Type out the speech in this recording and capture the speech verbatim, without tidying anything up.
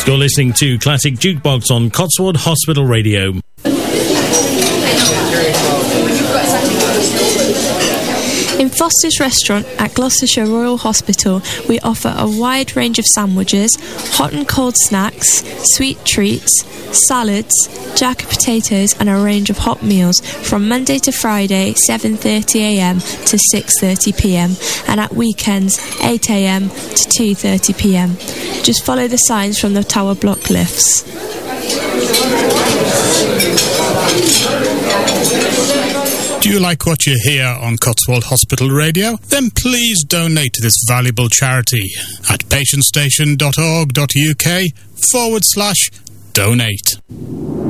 You're listening to Classic Jukebox on Cotswold Hospital Radio. In Foster's Restaurant at Gloucestershire Royal Hospital, we offer a wide range of sandwiches, hot and cold snacks, sweet treats, salads, jacket potatoes and a range of hot meals from Monday to Friday, seven thirty a m to six thirty p m and at weekends, eight a m to two thirty p m. Just follow the signs from the tower block lifts. Do you like what you hear on Cotswold Hospital Radio? Then please donate to this valuable charity at patientstation.org.uk forward slash donate.